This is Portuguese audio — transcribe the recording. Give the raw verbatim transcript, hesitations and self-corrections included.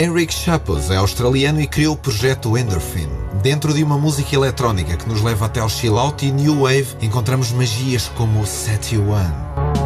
Henrik Schapos é australiano e criou o projeto Endorphin. Dentro de uma música eletrónica que nos leva até ao chill out e new wave, encontramos magias como Set You One.